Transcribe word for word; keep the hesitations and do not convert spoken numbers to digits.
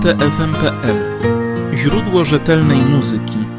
t f m kropka p l. Źródło rzetelnej muzyki.